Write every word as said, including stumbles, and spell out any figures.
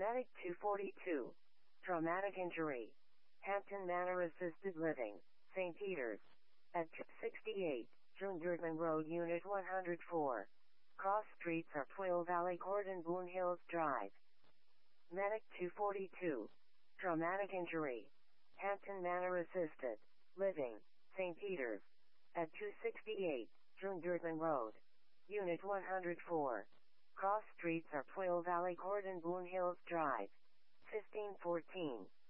Medic two forty-two. Traumatic injury. Hampton Manor Assisted Living, Saint Peter's. At sixty-eight, June Gurdman Road, Unit one hundred four. Cross streets are Twill Valley Court and Boone Hills Drive. Medic two forty-two. Traumatic injury. Hampton Manor Assisted Living, Saint Peter's. At two sixty-eight, June Gurdman Road, Unit one hundred four. Cross streets are Twill Valley Court and Boone Hills Drive. fifteen fourteen.